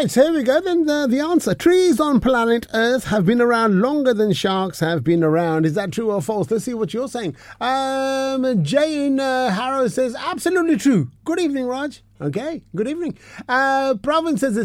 Right, so here we go. Then the answer. Trees on planet Earth have been around longer than sharks have been around. Is that true or false? Let's see what you're saying. Jane Harrow says, absolutely true. Good evening, Raj. Okay, good evening. Pravin says